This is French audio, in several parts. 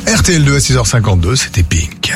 RTL2 à 6h52, c'était Pink.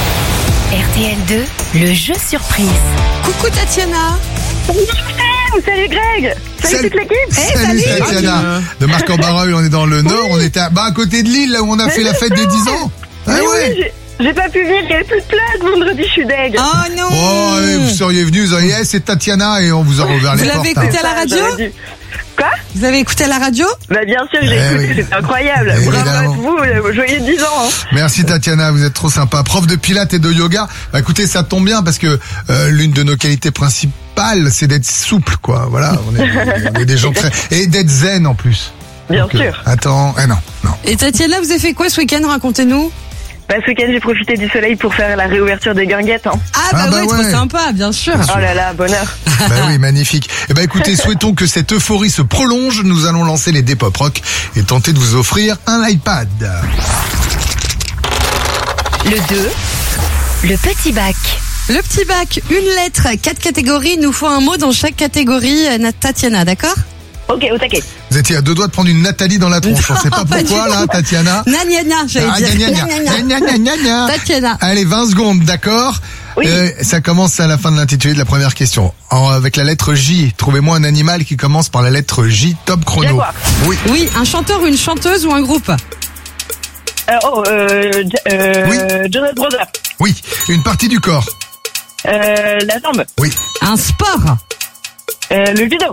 RTL2, le jeu surprise. Coucou Tatiana. Salut Greg. Salut toute l'équipe. Salut Tatiana. De Marc-en-Barœul, on est dans le nord, on était à côté de Lille, là où on a fait la fête des 10 ans. Ah ouais. Oui, j'ai pas pu venir, il y avait plus de place vendredi, je suis deg. Oh non. Oh, allez, vous seriez venus, vous auriez, c'est Tatiana et on vous a ouvert les portes. Vous l'avez écouté à la radio? Quoi? Vous avez écouté à la radio? Bah bien sûr, j'ai écouté, oui. c'était incroyable. Évidemment. Bravo à vous, joyeux 10 ans. Hein. Merci Tatiana, vous êtes trop sympa. Prof de pilates et de yoga. Bah, écoutez, ça tombe bien parce que l'une de nos qualités principales, c'est d'être souple, quoi. Voilà, on est des gens très... Et d'être zen en plus. Bien Donc, sûr. Attends, non. Et Tatiana, vous avez fait quoi ce week-end? Racontez-nous. Bah ce week-end, j'ai profité du soleil pour faire la réouverture des guinguettes. Hein. Ah bah ouais. trop sympa, bien sûr. Oh là là, bonheur. Bah oui, magnifique. Eh ben écoutez, souhaitons que cette euphorie se prolonge. Nous allons lancer les Dépop Rock et tenter de vous offrir un iPad. Le 2, le petit bac. Le petit bac, une lettre, 4 catégories. Il nous faut un mot dans chaque catégorie. Tatiana, d'accord? Ok, au taquet. Vous étiez à 2 doigts de prendre une Nathalie dans la tronche. On sait pas pas pourquoi du là, tout. Tatiana. Gna, j'allais Ah, dire. gna. Tatiana. Allez, 20 secondes, d'accord? Oui. Ça commence à la fin de l'intitulé de la première question. Avec la lettre J, trouvez-moi un animal qui commence par la lettre J, top chrono. Jaguar. Oui. Oui, un chanteur ou une chanteuse ou un groupe? Oui. Jonas Brothers. Oui. Une partie du corps. La jambe. Oui. Un sport? Le judo.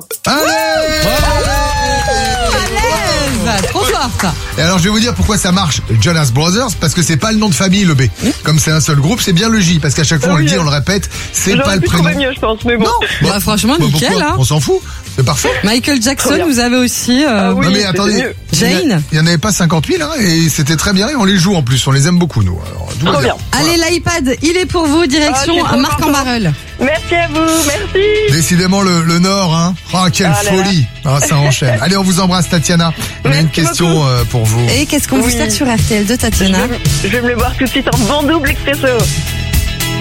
Allez, trop forte. Et alors je vais vous dire pourquoi ça marche Jonas Brothers, parce que c'est pas le nom de famille le B. Comme c'est un seul groupe, c'est bien le J, parce qu'à chaque fois on le dit, on le répète, c'est pas J'aurais le pu prénom. trouver mieux, je pense, mais bon. Non. Bah, franchement, Bah, nickel, pourquoi hein. On s'en fout, c'est parfait. Michael Jackson, Trop bien. vous avez aussi. Ah oui. Non mais c'était attendez, mieux. Jane. il y en avait pas 50 000 hein, et c'était très bien et on les joue en plus, on les aime beaucoup nous. Alors, tout va Trop bien. Allez, l'iPad, il est pour vous, direction Ah, je suis trop Marc-en-Barœul. Merci à vous, merci. Décidément le Nord, hein. Oh quelle Ah là là. folie. Ah, ça enchaîne. Allez, on vous embrasse Tatiana. On a une Merci question pour vous. Et qu'est-ce qu'on vous Oui. sert sur RTL2, Tatiana? Je vais me le boire tout de suite en bon double expresso.